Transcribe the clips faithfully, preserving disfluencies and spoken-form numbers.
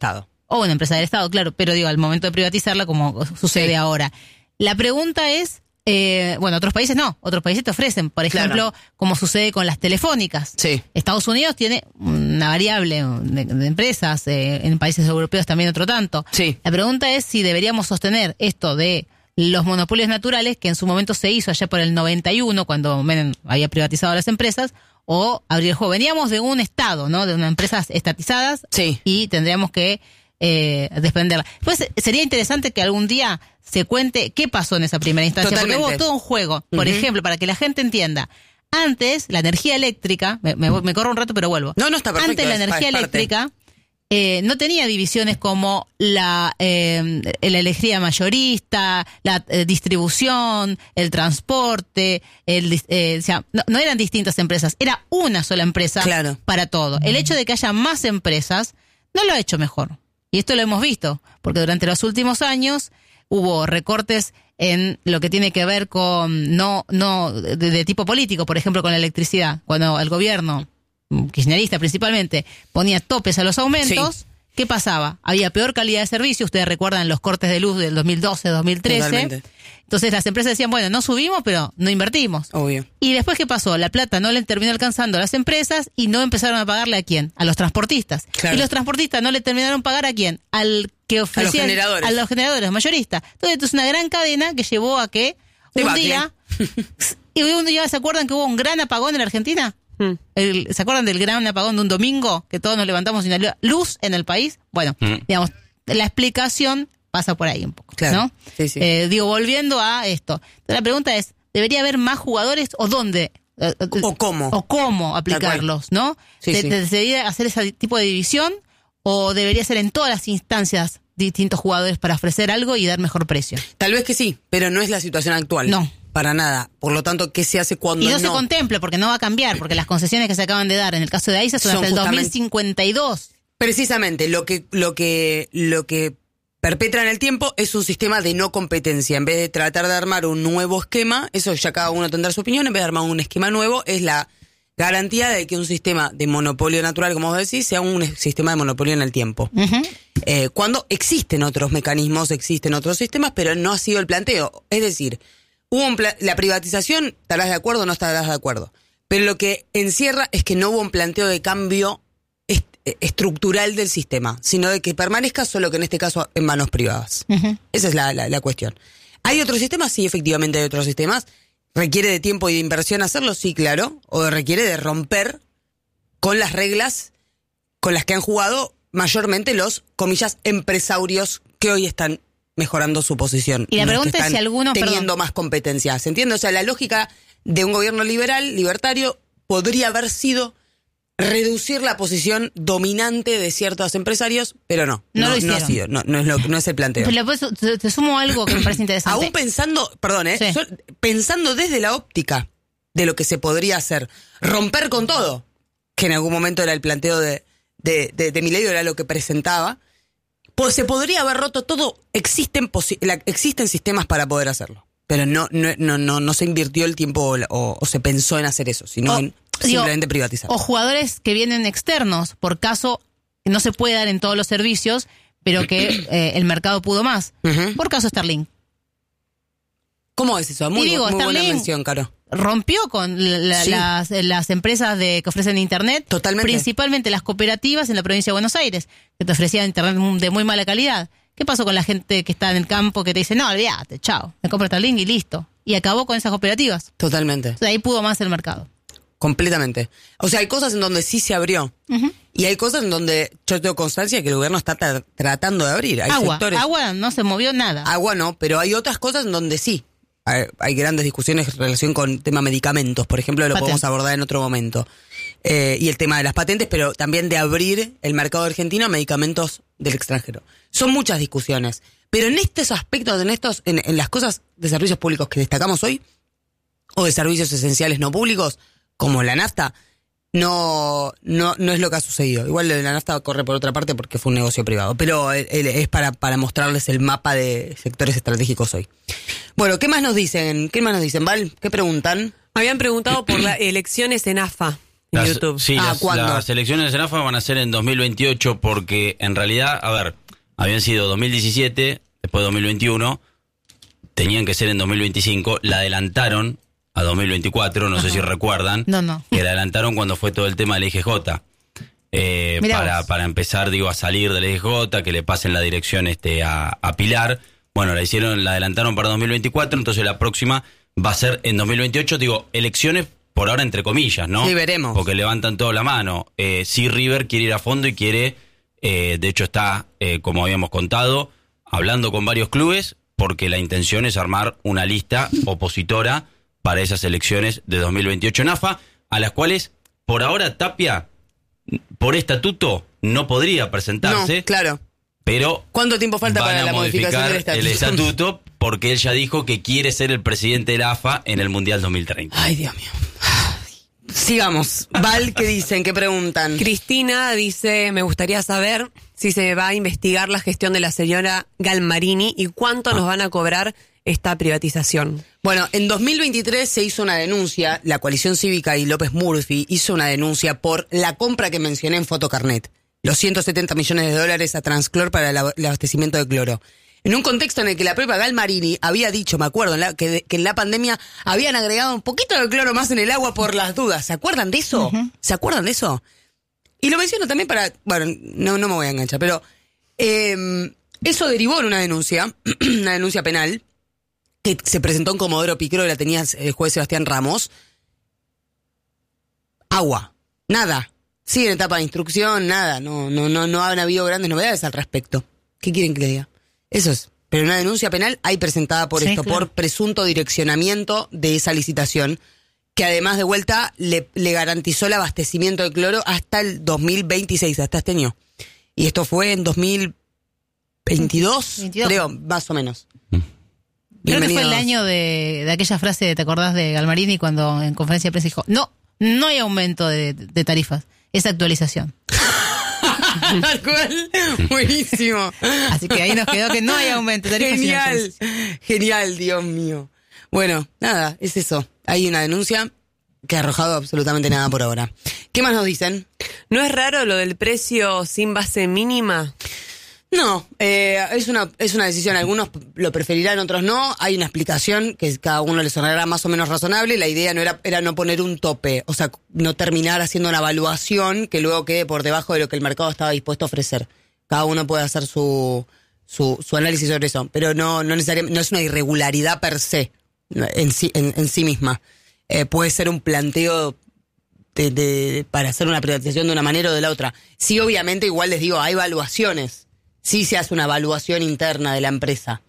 Estado. O una empresa del Estado, claro, pero digo, al momento de privatizarla, como sucede sí. ahora. La pregunta es, eh, bueno, otros países no, otros países te ofrecen, por ejemplo, claro. como sucede con las telefónicas. Sí. Estados Unidos tiene una variable de, de empresas, eh, en países europeos también otro tanto. Sí. La pregunta es si deberíamos sostener esto de los monopolios naturales, que en su momento se hizo allá por el noventa y uno, cuando Menem había privatizado las empresas, o abrir el juego. Veníamos de un Estado, ¿no? De unas empresas estatizadas sí. y tendríamos que eh, desprenderla. Pues sería interesante que algún día se cuente qué pasó en esa primera instancia, Totalmente. porque hubo todo un juego. Por uh-huh. ejemplo, para que la gente entienda, antes la energía eléctrica, me, me, me corro un rato pero vuelvo. No, no está perfecto. Antes la es, energía es eléctrica eh, no tenía divisiones como la, eh, la electricidad mayorista, la eh, distribución, el transporte, el, eh, o sea, no, no eran distintas empresas, era una sola empresa claro. para todo. El hecho de que haya más empresas no lo ha hecho mejor. Y esto lo hemos visto, porque durante los últimos años hubo recortes en lo que tiene que ver con, no, no de, de tipo político, por ejemplo, con la electricidad. Cuando el gobierno, kirchnerista principalmente, ponía topes a los aumentos, sí. ¿qué pasaba? Había peor calidad de servicio. Ustedes recuerdan los cortes de luz del dos mil doce, dos mil trece. Totalmente. Entonces las empresas decían, bueno, no subimos, pero no invertimos. Obvio. Y después, ¿qué pasó? La plata no le terminó alcanzando a las empresas y no empezaron a pagarle ¿a quién? A los transportistas. Claro. Y los transportistas no le terminaron pagar ¿a quién? Al que ofrecía... A los generadores. A los generadores, mayoristas. Entonces, esto es una gran cadena que llevó a que un Debacle. día... y un día, ¿se acuerdan que hubo un gran apagón en la Argentina? Hmm. El, ¿Se acuerdan del gran apagón de un domingo? Que todos nos levantamos sin luz en el país. Bueno, hmm. digamos, la explicación pasa por ahí un poco, claro. ¿no? Sí, sí. Eh, digo, volviendo a esto. Entonces, la pregunta es, ¿debería haber más jugadores o dónde? ¿O cómo? O cómo aplicarlos, ¿no? Sí, ¿Se, sí. ¿Se debería hacer ese tipo de división o debería ser en todas las instancias distintos jugadores para ofrecer algo y dar mejor precio? Tal vez que sí, pero no es la situación actual. No. Para nada. Por lo tanto, ¿qué se hace cuando no? Y no, no se contempla, porque no va a cambiar, porque las concesiones que se acaban de dar en el caso de AISA son, son hasta el dos mil cincuenta y dos. Precisamente, lo que, lo que, lo que perpetra en el tiempo es un sistema de no competencia. En vez de tratar de armar un nuevo esquema, eso ya cada uno tendrá su opinión, en vez de armar un esquema nuevo, es la garantía de que un sistema de monopolio natural, como vos decís, sea un sistema de monopolio en el tiempo. Uh-huh. Eh, cuando existen otros mecanismos, existen otros sistemas, pero no ha sido el planteo. Es decir, hubo un pla- la privatización, estarás de acuerdo o no estarás de acuerdo. Pero lo que encierra es que no hubo un planteo de cambio est- estructural del sistema, sino de que permanezca, solo que en este caso en manos privadas. Uh-huh. Esa es la, la, la cuestión. ¿Hay otros sistemas? Sí, efectivamente hay otros sistemas. ¿Requiere de tiempo y de inversión hacerlo? Sí, claro. O requiere de romper con las reglas con las que han jugado mayormente los, comillas, empresarios que hoy están mejorando su posición. Y la pregunta es si alguno... teniendo perdón. más competencia. ¿Se entiende? O sea, la lógica de un gobierno liberal, libertario, podría haber sido reducir la posición dominante de ciertos empresarios, pero no. No, No, lo no ha sido. No, no, es lo, no es el planteo. Pero después te, te sumo algo que me parece interesante. Aún pensando, perdón, ¿eh? Sí. Sol- pensando desde la óptica de lo que se podría hacer, romper con todo, que en algún momento era el planteo de, de, de, de Milei, era lo que presentaba, pues se podría haber roto todo. Existen posi- la, existen sistemas para poder hacerlo, pero no no no no, no se invirtió el tiempo o, o, o se pensó en hacer eso, sino O, en digo, simplemente privatizar. O jugadores que vienen externos, por caso no se puede dar en todos los servicios, pero que eh, el mercado pudo más. Uh-huh. Por caso Starlink. ¿Cómo es eso? Muy, Y digo, muy buena Starlink mención, Caro. Rompió con la, Sí. las, las empresas de, que ofrecen internet, Totalmente. principalmente las cooperativas en la provincia de Buenos Aires, que te ofrecían internet de muy mala calidad. ¿Qué pasó con la gente que está en el campo que te dice, no, olvídate, chao, me compro Starlink y listo? Y acabó con esas cooperativas. Totalmente. Entonces, ahí pudo más el mercado. Completamente. O sea, hay cosas en donde sí se abrió. Uh-huh. Y hay cosas en donde yo tengo constancia de que el gobierno está tra- tratando de abrir. Hay Agua, sectores. agua no se movió nada. Agua no, pero hay otras cosas en donde sí. Hay, hay grandes discusiones en relación con el tema medicamentos, por ejemplo, lo Patente. podemos abordar en otro momento. Eh, y el tema de las patentes, pero también de abrir el mercado argentino a medicamentos del extranjero. Son muchas discusiones. Pero en estos aspectos, en estos, en, en las cosas de servicios públicos que destacamos hoy, o de servicios esenciales no públicos, como la nafta, no, no, no es lo que ha sucedido. Igual lo de la nafta corre por otra parte porque fue un negocio privado. Pero eh, es para, para mostrarles el mapa de sectores estratégicos hoy. Bueno, ¿qué más nos dicen? ¿Qué más nos dicen, Val? ¿Qué preguntan? Habían preguntado por las elecciones en A F A. en Las, YouTube. Sí, Ah, las, ¿cuándo? las elecciones de Senafa van a ser en dos mil veintiocho porque en realidad, a ver, habían sido dos mil diecisiete, después dos mil veintiuno, tenían que ser en dos mil veinticinco, la adelantaron a dos mil veinticuatro, no Ajá. sé si recuerdan, no, no. que la adelantaron cuando fue todo el tema del I G J. Eh, para, para empezar, digo, a salir del I G J, que le pasen la dirección este a, a Pilar. Bueno, la hicieron, la adelantaron para dos mil veinticuatro, entonces la próxima va a ser en dos mil veintiocho, digo, elecciones por ahora entre comillas, ¿no? Sí, veremos. Porque levantan toda la mano. Eh, sí, River quiere ir a fondo y quiere, eh, de hecho está, eh, como habíamos contado, hablando con varios clubes, porque la intención es armar una lista opositora para esas elecciones de dos mil veintiocho en A F A, a las cuales, por ahora, Tapia, por estatuto, no podría presentarse. No, claro. Pero ¿cuánto tiempo falta para la modificación del estatuto? El estatuto, porque él ya dijo que quiere ser el presidente de la A F A en el Mundial dos mil treinta. Ay, Dios mío. Sigamos. Val, ¿qué dicen? ¿Qué preguntan? Cristina dice, me gustaría saber si se va a investigar la gestión de la señora Galmarini y cuánto ah. nos van a cobrar esta privatización. Bueno, en dos mil veintitrés se hizo una denuncia, la Coalición Cívica y López Murphy hizo una denuncia por la compra que mencioné en Fotocarnet, los ciento setenta millones de dólares a Transclor para el abastecimiento de cloro. En un contexto en el que la propia Galmarini había dicho, me acuerdo, en la, que, de, que en la pandemia habían agregado un poquito de cloro más en el agua por las dudas. ¿Se acuerdan de eso? Uh-huh. ¿Se acuerdan de eso? Y lo menciono también para... Bueno, no, no me voy a enganchar, pero eh, eso derivó en una denuncia, una denuncia penal, que se presentó en Comodoro Pi, creo que la tenía el juez Sebastián Ramos. Agua. Nada. Sigue en etapa de instrucción, nada. No, no, no, no han habido grandes novedades al respecto. ¿Qué quieren que le diga? Eso es. Pero una denuncia penal hay presentada por sí, esto, claro. por presunto direccionamiento de esa licitación, que además de vuelta le, le garantizó el abastecimiento de cloro hasta el dos mil veintiséis, hasta este año. Y esto fue en dos mil veintidós, veintidós. Creo, más o menos. Creo que fue el año de, de aquella frase, ¿te acordás de Galmarini cuando en conferencia de prensa dijo, no, no hay aumento de, de tarifas, es actualización? Tal cual, buenísimo. Así que ahí nos quedó que no hay aumento de tarifas. Genial, genial, Dios mío. Bueno, nada, es eso. Hay una denuncia que ha arrojado absolutamente nada por ahora. ¿Qué más nos dicen? ¿No es raro lo del precio sin base mínima? No, eh, es una es una decisión. Algunos lo preferirán, otros no. Hay una explicación que cada uno le sonará más o menos razonable. La idea no era era no poner un tope, o sea, no terminar haciendo una evaluación que luego quede por debajo de lo que el mercado estaba dispuesto a ofrecer. Cada uno puede hacer su su, su análisis sobre eso, pero no no necesariamente no es una irregularidad per se en sí en, en sí misma. Eh, puede ser un planteo de, de para hacer una privatización de una manera o de la otra. Sí, obviamente, igual les digo, hay evaluaciones. Sí se hace una evaluación interna de la empresa,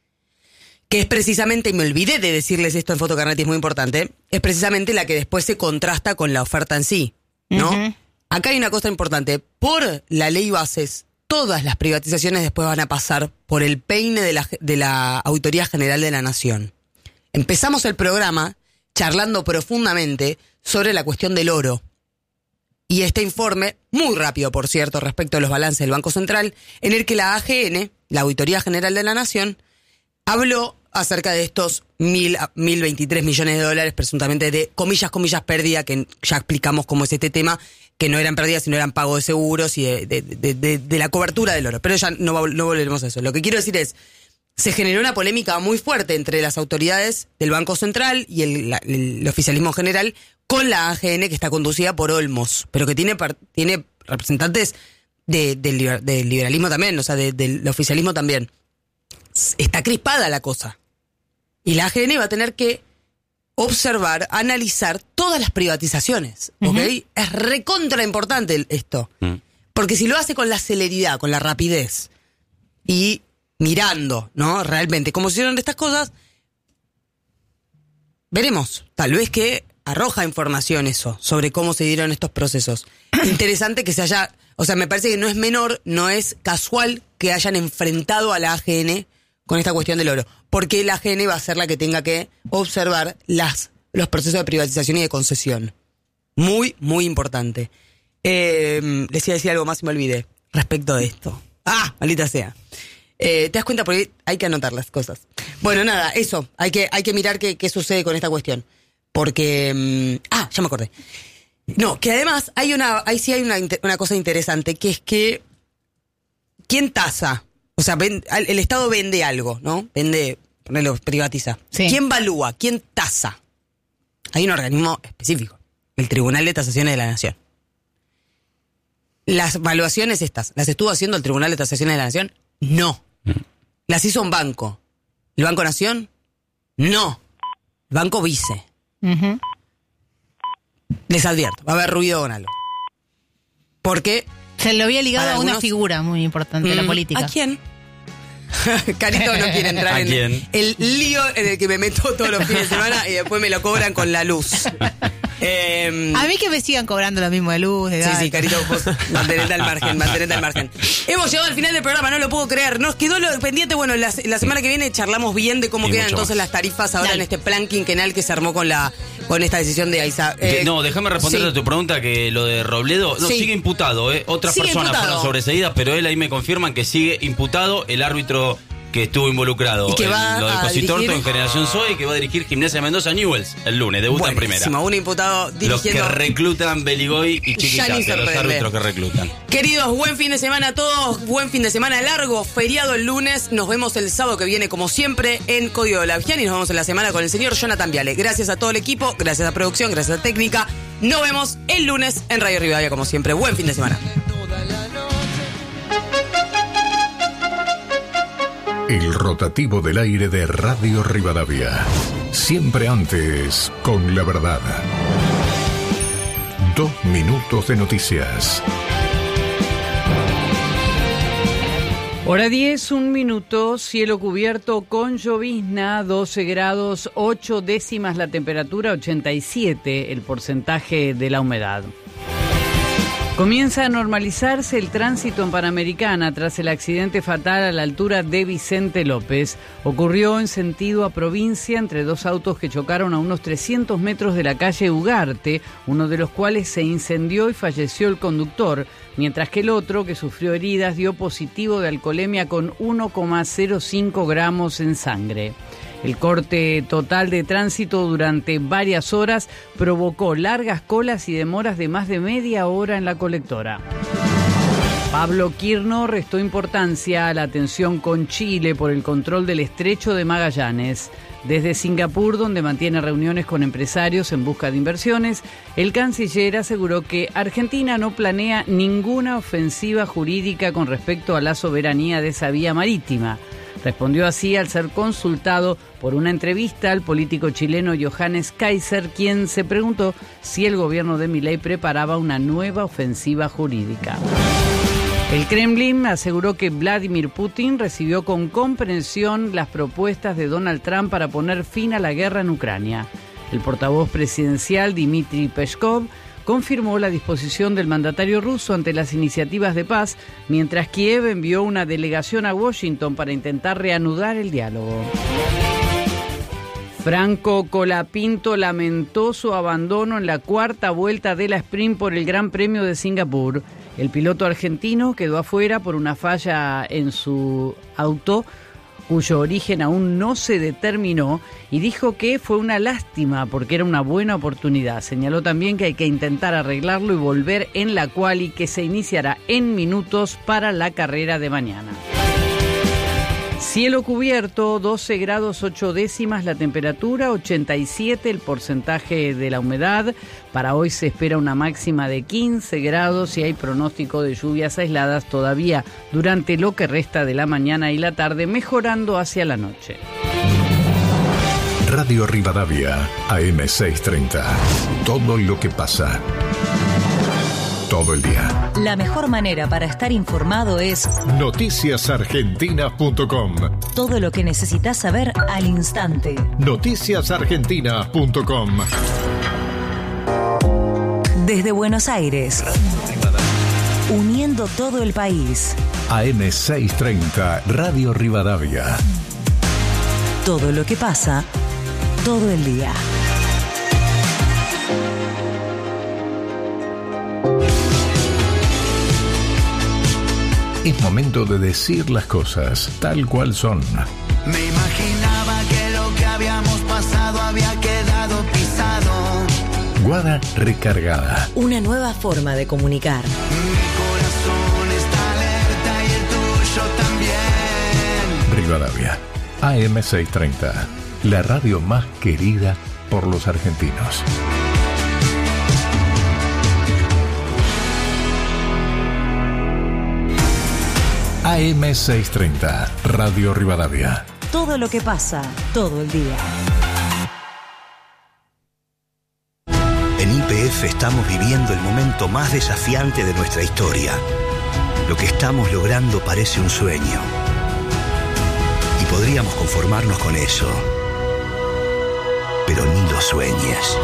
que es precisamente, y me olvidé de decirles esto en Fotocarnet, es muy importante, es precisamente la que después se contrasta con la oferta en sí, ¿no? Uh-huh. Acá hay una cosa importante, por la ley bases, todas las privatizaciones después van a pasar por el peine de la, de la Auditoría General de la Nación. Empezamos el programa charlando profundamente sobre la cuestión del oro. Y este informe, muy rápido por cierto, respecto a los balances del Banco Central, en el que la A G N, la Auditoría General de la Nación, habló acerca de estos mil, mil veintitrés millones de dólares, presuntamente de comillas, comillas, pérdida, que ya explicamos cómo es este tema, que no eran pérdidas, sino eran pago de seguros y de, de, de, de, de la cobertura del oro. Pero ya no, no volveremos a eso. Lo que quiero decir es, se generó una polémica muy fuerte entre las autoridades del Banco Central y el, la, el oficialismo general con la A G N, que está conducida por Olmos, pero que tiene tiene representantes de, de, del liberalismo también, o sea, de, del oficialismo también. Está crispada la cosa. Y la A G N va a tener que observar, analizar todas las privatizaciones, ¿ok? Uh-huh. Es recontra importante esto. Uh-huh. Porque si lo hace con la celeridad, con la rapidez, y mirando, ¿no? Realmente cómo se hicieron estas cosas, veremos. Tal vez que arroja información eso, sobre cómo se dieron estos procesos. Interesante que se haya, o sea, me parece que no es menor, no es casual que hayan enfrentado a la A G N con esta cuestión del oro. Porque la A G N va a ser la que tenga que observar las, los procesos de privatización y de concesión. Muy, muy importante. Eh, les iba a decir algo más y me olvidé respecto de esto. ¡Ah! Maldita sea. Eh, ¿Te das cuenta? Porque hay que anotar las cosas. Bueno, nada, eso. Hay que, hay que mirar qué, qué sucede con esta cuestión. Porque... Ah, ya me acordé. No, que además hay una, ahí sí hay una, una cosa interesante, que es que ¿quién tasa? O sea, ven, el Estado vende algo, ¿no? Vende, ponelo, privatiza. Sí. ¿Quién valúa? ¿Quién tasa? Hay un organismo específico, el Tribunal de Tasaciones de la Nación. Las valuaciones estas, ¿las estuvo haciendo el Tribunal de Tasaciones de la Nación? No. ¿Las hizo un banco? ¿El Banco Nación? No. El Banco Vice. Uh-huh. Les advierto, va a haber ruido con algo. Porque Se lo había ligado Para a una algunos- figura muy importante de la Mm, política. ¿a quién? Carito no quiere entrar ¿A en quién? el lío en el que me meto todos los fines de semana y después me lo cobran con la luz. Eh, A mí que me sigan cobrando lo mismo de luz, de Sí, gas. sí, Carito, vos mantenete al margen, mantenete al margen. Hemos llegado al final del programa, no lo puedo creer. Nos quedó lo pendiente, bueno, la, la semana que viene charlamos bien de cómo Y quedan mucho entonces más. las tarifas ahora Dale. en este plan quinquenal que se armó con la con esta decisión de AISA. Que- Eh, no, déjame responderte sí. a tu pregunta, que lo de Robledo, no, Sí. sigue imputado, ¿eh? Otras Sigue personas imputado. fueron sobreseídas, pero él ahí me confirman que sigue imputado el árbitro que estuvo involucrado Y que en va lo de a Cositorto dirigir- en Generación Zoe, y que va a dirigir Gimnasia Mendoza Newells el lunes, debuta en primera. Buenísimo, un imputado Los dirigiendo. que reclutan Beligoy y Ya ni Chiquitapia, se los prende. árbitros que reclutan. Queridos, buen fin de semana a todos, buen fin de semana largo, feriado el lunes, nos vemos el sábado que viene como siempre en Código de la Vigian y nos vemos en la semana con el señor Jonathan Viale. Gracias a todo el equipo, gracias a producción, gracias a técnica, nos vemos el lunes en Radio Rivadavia como siempre, buen fin de semana. El rotativo del aire de Radio Rivadavia. Siempre antes, con la verdad. Dos minutos de noticias. Hora diez, un minuto, cielo cubierto con llovizna, doce grados, ocho décimas la temperatura, ochenta y siete el porcentaje de la humedad. Comienza a normalizarse el tránsito en Panamericana tras el accidente fatal a la altura de Vicente López. Ocurrió en sentido a provincia entre dos autos que chocaron a unos trescientos metros de la calle Ugarte, uno de los cuales se incendió y falleció el conductor, mientras que el otro, que sufrió heridas, dio positivo de alcoholemia con uno coma cero cinco gramos en sangre. El corte total de tránsito durante varias horas provocó largas colas y demoras de más de media hora en la colectora. Pablo Quirno restó importancia a la tensión con Chile por el control del estrecho de Magallanes. Desde Singapur, donde mantiene reuniones con empresarios en busca de inversiones, el canciller aseguró que Argentina no planea ninguna ofensiva jurídica con respecto a la soberanía de esa vía marítima. Respondió así al ser consultado por una entrevista al político chileno Johannes Kaiser, quien se preguntó si el gobierno de Milei preparaba una nueva ofensiva jurídica. El Kremlin aseguró que Vladimir Putin recibió con comprensión las propuestas de Donald Trump para poner fin a la guerra en Ucrania. El portavoz presidencial Dmitry Peskov confirmó la disposición del mandatario ruso ante las iniciativas de paz, mientras Kiev envió una delegación a Washington para intentar reanudar el diálogo. Franco Colapinto lamentó su abandono en la cuarta vuelta de la sprint por el Gran Premio de Singapur. El piloto argentino quedó afuera por una falla en su auto, cuyo origen aún no se determinó, y dijo que fue una lástima porque era una buena oportunidad. Señaló también que hay que intentar arreglarlo y volver en la quali, que se iniciará en minutos para la carrera de mañana. Cielo cubierto, doce grados ocho décimas la temperatura, ochenta y siete el porcentaje de la humedad. Para hoy se espera una máxima de quince grados y hay pronóstico de lluvias aisladas todavía durante lo que resta de la mañana y la tarde, mejorando hacia la noche. Radio Rivadavia, A M seiscientos treinta. Todo lo que pasa. Todo el día. La mejor manera para estar informado es noticias argentinas punto com. todo lo que necesitas saber al instante. noticias argentinas punto com. Desde Buenos Aires, uniendo todo el país. A M seiscientos treinta, Radio Rivadavia. Todo lo que pasa, todo el día. Es momento de decir las cosas tal cual son. Me imaginaba que lo que habíamos pasado había quedado pisado. Guada recargada. Una nueva forma de comunicar. Mi corazón está alerta y el tuyo también. Rivadavia, A M seiscientos treinta, la radio más querida por los argentinos. A M seiscientos treinta, Radio Rivadavia. Todo lo que pasa, todo el día. En Y P F estamos viviendo el momento más desafiante de nuestra historia. Lo que estamos logrando parece un sueño. Y podríamos conformarnos con eso. Pero ni lo sueñes.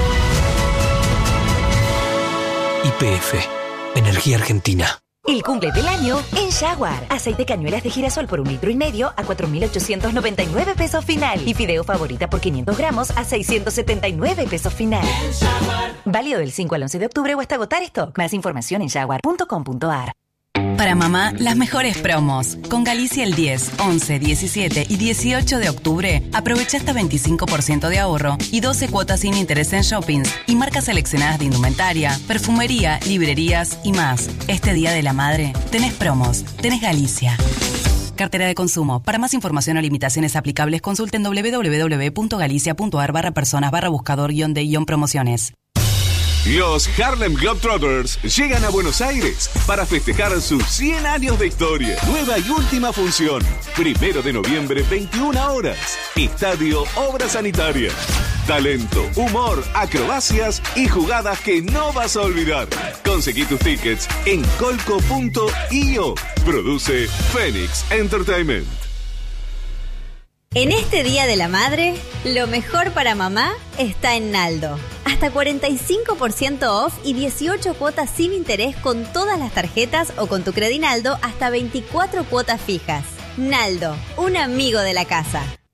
Y P F, Energía Argentina. El cumple del año en Jaguar. Aceite cañuelas de girasol por un litro y medio a cuatro mil ochocientos noventa y nueve pesos final. Y fideo favorita por quinientos gramos a seiscientos setenta y nueve pesos final. Válido del cinco al once de octubre o hasta agotar stock. Más información en jaguar punto com punto a r. Para mamá, las mejores promos. Con Galicia el diez, once, diecisiete y dieciocho de octubre, aprovecha hasta veinticinco por ciento de ahorro y doce cuotas sin interés en shoppings y marcas seleccionadas de indumentaria, perfumería, librerías y más. Este Día de la Madre, tenés promos, tenés Galicia. Cartera de consumo. Para más información o limitaciones aplicables, consulten doble u doble u doble u punto galicia punto a r barra personas barra buscador guión de guión promociones. Los Harlem Globetrotters llegan a Buenos Aires para festejar sus cien años de historia. Nueva y última función. Primero de noviembre, veintiuna horas. Estadio Obras Sanitarias. Talento, humor, acrobacias y jugadas que no vas a olvidar. Conseguí tus tickets en colco punto i o. Produce Phoenix Entertainment. En este Día de la Madre, lo mejor para mamá está en Naldo. Hasta cuarenta y cinco por ciento off y dieciocho cuotas sin interés con todas las tarjetas o con tu Credinaldo hasta veinticuatro cuotas fijas. Naldo, un amigo de la casa.